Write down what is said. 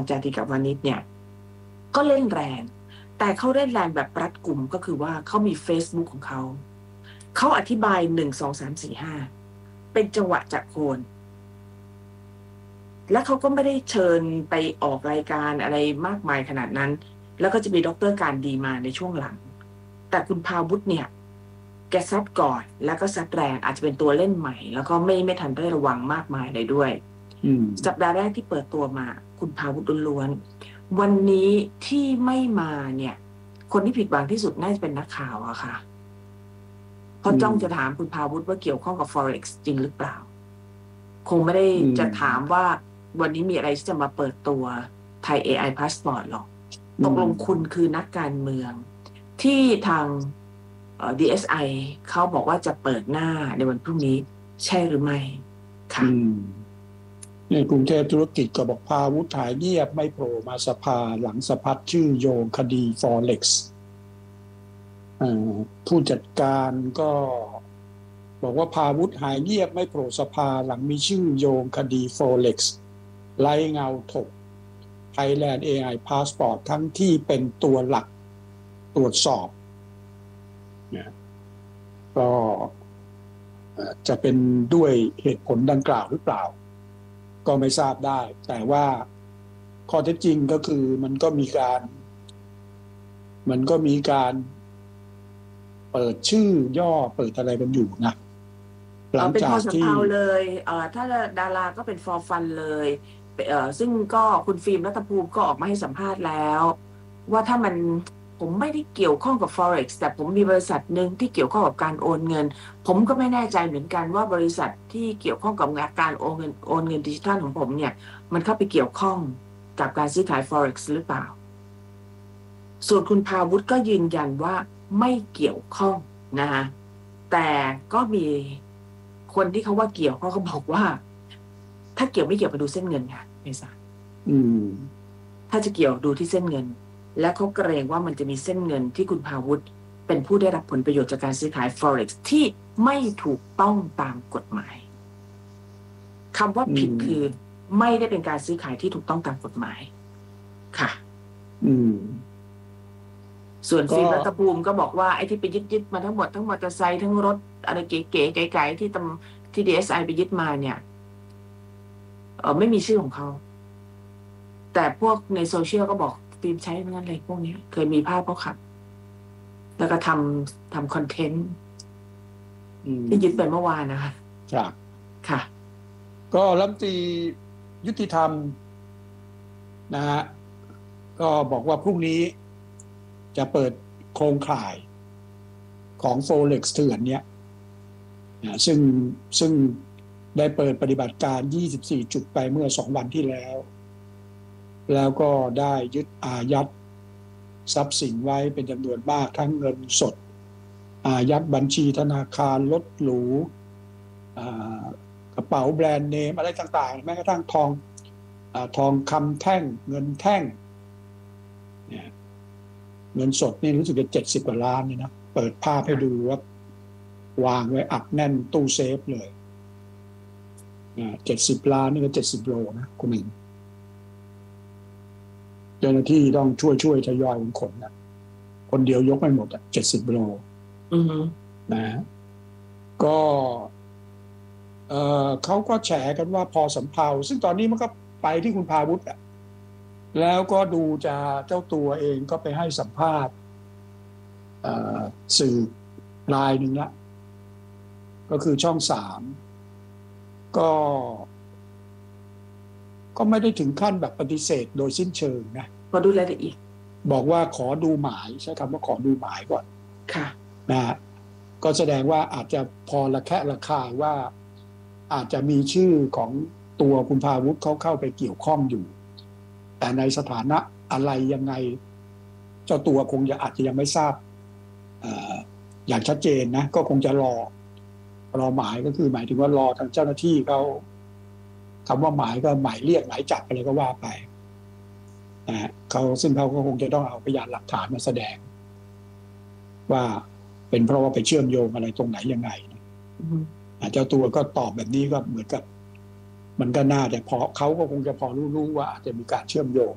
จาติกวานิชเนี่ยก็เล่นแรงแต่เขาเล่นแรงแบบรัดกุมก็คือว่าเขามี Facebook ของเขาอธิบาย1 2 3 4 5เป็นจังหวะจากโคนและเขาก็ไม่ได้เชิญไปออกรายการอะไรมากมายขนาดนั้นแล้วก็จะมีดร.การดีมาในช่วงหลังแต่คุณภาวุฒิเนี่ยแกซัดก่อนแล้วก็ซัดแรงอาจจะเป็นตัวเล่นใหม่แล้วก็ไม่ทันได้ระวังมากมายเลยด้วยสัปดาห์แรกที่เปิดตัวมาคุณภาวุฒิล้วนๆวันนี้ที่ไม่มาเนี่ยคนที่ผิดหวังที่สุดน่าจะเป็นนักข่าวอะค่ะเพราะจ้องจะถามคุณภาวุฒิว่าเกี่ยวข้องกับ Forex จริงหรือเปล่าคงไม่ได้จะถามว่าวันนี้มีอะไรที่จะมาเปิดตัวไทย AI Passport หรอกตกลงคุณคือนักการเมืองที่ทางDSI เขาบอกว่าจะเปิดหน้าในวันพรุ่งนี้ใช่หรือไม่ค่ะในกรุงเทพธุรกิจก็บอกภาวุฒิหายเงียบไม่โผล่มาสภาหลังสะพัดชื่อโยงคดี Forex ผู้จัดการก็บอกว่าภาวุฒิหายเงียบไม่โผล่สภาหลังมีชื่อโยงคดี Forex ไล่เงาถก Thailand AI Passport ทั้งที่เป็นตัวหลักตรวจสอบก็จะเป็นด้วยเหตุผลดังกล่าวหรือเปล่าก็ไม่ทราบได้แต่ว่าข้อเท็จจริงก็คือมันก็มีการเปิดชื่อย่อเปิดอะไรกันอยู่นะหลังจากที่เป็นพอสำเภาเลยถ้าดาราก็เป็น for fun เลยซึ่งก็คุณฟิล์มรัตภูมิก็ออกมาให้สัมภาษณ์แล้วว่าถ้าผมไม่ได้เกี่ยวข้องกับ Forex แต่ผมมีบริษัทหนึ่งที่เกี่ยวข้องกับการโอนเงินผมก็ไม่แน่ใจเหมือนกันว่าบริษัทที่เกี่ยวข้องกับการโอนเงินดิจิทัลของผมเนี่ยมันเข้าไปเกี่ยวข้องกับการซื้อขาย Forex หรือเปล่าส่วนคุณภาวุฒิก็ยืนยันว่าไม่เกี่ยวข้องนะคะแต่ก็มีคนที่เขาว่าเกี่ยวเขาบอกว่าถ้าเกี่ยวไม่เกี่ยวมาดูเส้นเงินค่ะไม่ทราบถ้าจะเกี่ยวดูที่เส้นเงินและเขาเกรงว่ามันจะมีเส้นเงินที่คุณภาวุฒิเป็นผู้ได้รับผลประโยชน์จากการซื้อขาย Forex ที่ไม่ถูกต้องตามกฎหมายคำว่าผิดคือไม่ได้เป็นการซื้อขายที่ถูกต้องตามกฎหมายค่ะส่วนฟิล์มรัตภูมิก็บอกว่าไอ้ที่ไปยึดมาทั้งหมดทั้งมอเตอร์ไซค์ทั้งรถอะไรเก๋ๆไกลๆที่ DSI ไปยึดมาเนี่ยไม่มีชื่อของเขาแต่พวกในโซเชียลก็บอกฟิล์มใช้เงินอะไรพวกนี้เคยมีภาพเขาขับแล้วก็ทำคอนเทนต์ที่ยึดไปเมื่อวานนะคะค่ะก็รัฐมนตรียุติธรรมนะฮะก็บอกว่าพรุ่งนี้จะเปิดโครงข่ายของ Forex เถื่อนเนี่ยซึ่งได้เปิดปฏิบัติการ24จุดไปเมื่อ2วันที่แล้วก็ได้ยึดอายัดทรัพย์สินไว้เป็นจำนวนมากทั้งเงินสดอายัดบัญชีธนาคารรถหรูกระเป๋าแบรนด์เนมอะไรต่างๆแม้กระทั่งทองคำแท่งเงินแท่งเนี่ยเงินสดนี่รู้สึกจะ70กว่าล้านนี่นะเปิดภาพให้ดูว่าวางไว้อัดแน่นตู้เซฟเลย70ล้านนี่ก็70โลนะคุณหญิงเจ้าหน้าที่ต้องช่วยทยอยขนนะคนเดียวยกไม่หมด70โลนะก็เขาก็แฉกันว่าพอสำเภาซึ่งตอนนี้มันก็ไปที่คุณภาวุฒิแล้วก็ดูจะเจ้าตัวเองก็ไปให้สัมภาษณ์สื่อรายหนึ่งละก็คือช่อง3ก็ไม่ได้ถึงขั้นแบบปฏิเสธโดยสิ้นเชิงนะขอดูรายละเอียดบอกว่าขอดูหมายใช้คำว่าขอดูหมายก่อนค่ะนะก็แสดงว่าอาจจะพอระแคะระคายว่าอาจจะมีชื่อของตัวคุณภาวุฒิเขาเข้าไปเกี่ยวข้องอยู่แต่ในสถานะอะไรยังไงเจ้าตัวคงอาจจะยังไม่ทราบอย่างชัดเจนนะก็คงจะรอหมายก็คือหมายถึงว่ารอทางเจ้าหน้าที่เขาคำว่าหมายก็หมายเรียกหมายจับอะไรก็ว่าไปซึ่งเขาก็คงจะต้องเอาพยานหลักฐานมาแสดงว่าเป็นเพราะว่าไปเชื่อมโยงอะไรตรงไหนยังไงเจ้าตัวก็ตอบแบบนี้ก็เหมือนกับมันก็น่าแต่พอเขาก็คงจะพอรู้ว่าอาจจะมีการเชื่อมโยง